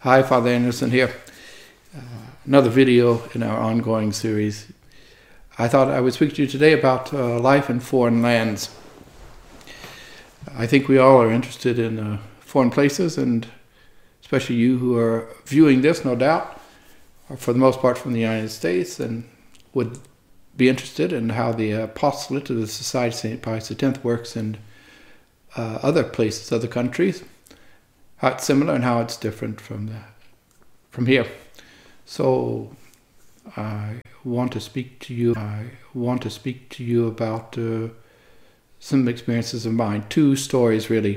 Hi, Father Anderson here. Another video in our ongoing series. I thought I would speak to you today about life in foreign lands. I think we all are interested in foreign places, and especially you who are viewing this, no doubt, are for the most part from the United States, and would be interested in how the apostolate of the Society of St. Pius X works in other places, other countries, how it's similar and how it's different from here. So I want to speak to you about some experiences of mine, two stories really.